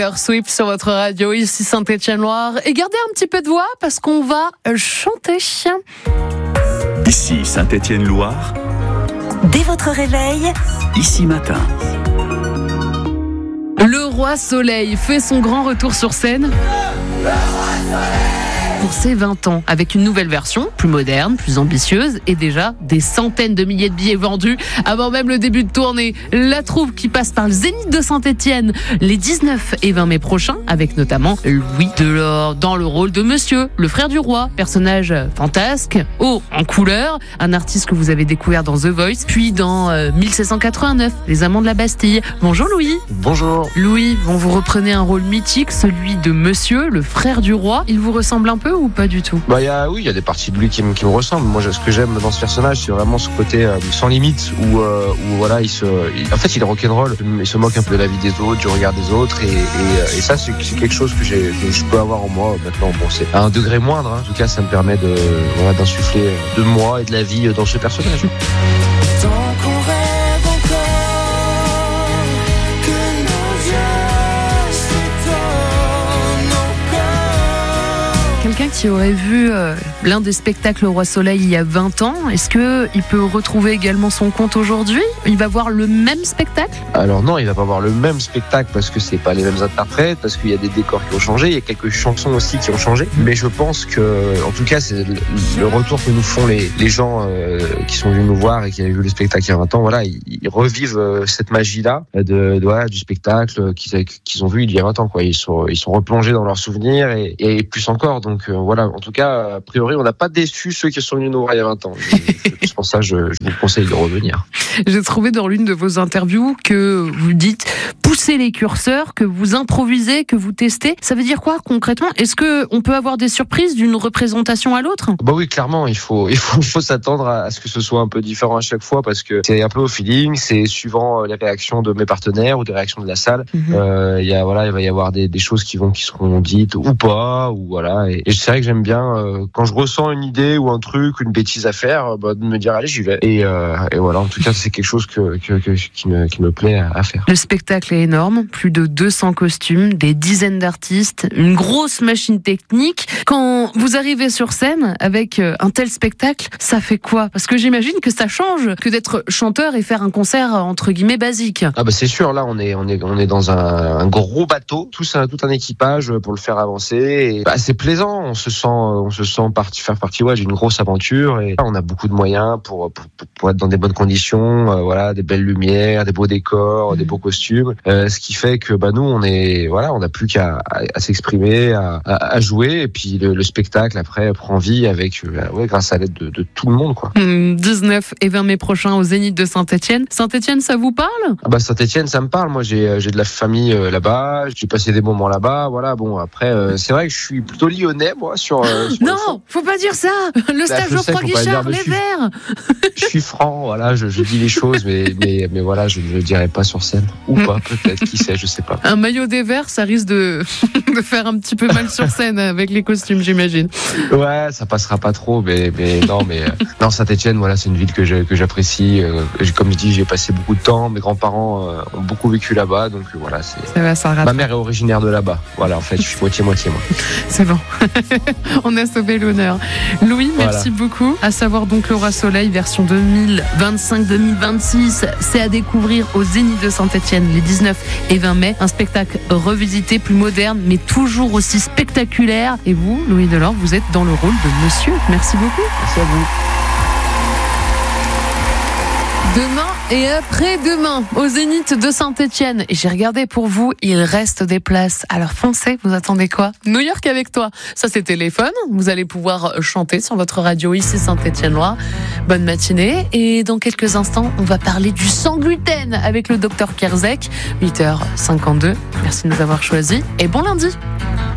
Taylor Swift sur votre radio, ici Saint-Étienne-Loire. Et gardez un petit peu de voix parce qu'on va chanter. Ici Saint-Étienne-Loire. Dès votre réveil, Ici Matin. Le Roi Soleil fait son grand retour sur scène. Pour ses 20 ans, avec une nouvelle version, plus moderne, plus ambitieuse, et déjà des centaines de milliers de billets vendus avant même le début de tournée. La troupe qui passe par le Zénith de Saint-Étienne les 19 et 20 mai prochains, avec notamment Louis Delort dans le rôle de Monsieur, le frère du roi, personnage fantasque, haut en couleur, un artiste que vous avez découvert dans The Voice, puis dans 1789, Les Amants de la Bastille. Bonjour Louis. Bonjour. Louis, vous reprenez un rôle mythique, celui de Monsieur, le frère du roi. Il vous ressemble un peu ou pas du tout? Il y a des parties de lui qui me ressemblent. Moi, ce que j'aime dans ce personnage, c'est vraiment ce côté sans limite où voilà, il est rock'n'roll. Il se moque un peu de la vie des autres, du regard des autres, et ça, c'est quelque chose que je peux avoir en moi maintenant. Bon, c'est à un degré moindre. En tout cas, ça me permet d'insuffler de moi et de la vie dans ce personnage. Quelqu'un qui aurait vu l'un des spectacles au Roi Soleil il y a 20 ans, est-ce qu'il peut retrouver également son compte aujourd'hui? Il va voir le même spectacle? Alors non, il va pas voir le même spectacle parce que c'est pas les mêmes interprètes, parce qu'il y a des décors qui ont changé, il y a quelques chansons aussi qui ont changé. Mais je pense que, en tout cas, c'est le retour que nous font les gens qui sont venus nous voir et qui avaient vu le spectacle il y a 20 ans. Voilà, ils revivent cette magie-là du spectacle qu'ils ont vu il y a 20 ans. Ils sont replongés dans leurs souvenirs et plus encore. Donc voilà, en tout cas, a priori, on n'a pas déçu ceux qui sont venus nous voir il y a 20 ans. C'est pour ça que je vous conseille de revenir. J'ai trouvé dans l'une de vos interviews que vous dites pousser les curseurs, que vous improvisez, que vous testez. Ça veut dire quoi concrètement? Est-ce qu'on peut avoir des surprises d'une représentation à l'autre? Oui, clairement, il faut s'attendre à ce que ce soit un peu différent à chaque fois parce que c'est un peu au feeling, c'est suivant les réactions de mes partenaires ou des réactions de la salle. Il va y avoir des choses qui seront dites ou pas, ou voilà. Et c'est vrai que j'aime bien quand je ressens une idée ou un truc, une bêtise à faire, de me dire allez, j'y vais. Et voilà, en tout cas, c'est quelque chose qui me plaît à faire. Le spectacle est énorme, plus de 200 costumes, des dizaines d'artistes, une grosse machine technique. Quand vous arrivez sur scène avec un tel spectacle, ça fait quoi? Parce que j'imagine que ça change que d'être chanteur et faire un concert entre guillemets basique. C'est sûr, là on est dans un gros bateau, tout un équipage pour le faire avancer. Et, c'est plaisant, on se sent faire partie d'une grosse aventure et on a beaucoup de moyens pour être dans des bonnes conditions, des belles lumières, des beaux décors, des beaux costumes. Ce qui fait que nous on n'a plus qu'à s'exprimer, à jouer, et puis le spectacle après prend vie avec grâce à l'aide de tout le monde, quoi. 19 et 20 mai prochains au Zénith de Saint-Étienne. Saint-Étienne, ça vous parle? Saint-Étienne, ça me parle. Moi, j'ai de la famille là-bas. J'ai passé des moments là-bas. Voilà. Bon, après, c'est vrai que je suis plutôt lyonnais, moi, sur non, faut pas dire ça. Le stade Geoffroy Guichard, les Verts. Je suis franc, voilà. Je dis les choses, mais voilà, je ne le dirai pas sur scène ou pas, peut-être. Qui sait, je sais pas. Un maillot des Verts, ça risque de faire un petit peu mal sur scène avec les costumes, j'imagine. Ouais, ça passera pas trop, mais non, Saint-Étienne, voilà, c'est une ville que j'apprécie. Comme je dis, j'ai passé beaucoup de temps. Mes grands-parents ont beaucoup vécu là-bas, donc voilà, ma mère est originaire de là-bas. Voilà, en fait, je suis moitié moi. C'est bon. On a sauvé l'honneur. Louis, merci beaucoup. À savoir donc le Roi Soleil version 2025-2026, c'est à découvrir au Zénith de Saint-Étienne les 19 et 20 mai. Un spectacle revisité, plus moderne, mais toujours aussi spectaculaire. Et vous, Louis Delort, vous êtes dans le rôle de Monsieur. Merci beaucoup. Merci à vous. Demain et après-demain au Zénith de Saint-Étienne. Et j'ai regardé pour vous, il reste des places. Alors foncez, vous attendez quoi? New York avec toi. Ça c'est téléphone. Vous allez pouvoir chanter sur votre radio ici Saint-Étienne-Loire. Bonne matinée. Et dans quelques instants, on va parler du sans gluten avec le docteur Kerzek. 8h52. Merci de nous avoir choisis. Et bon lundi.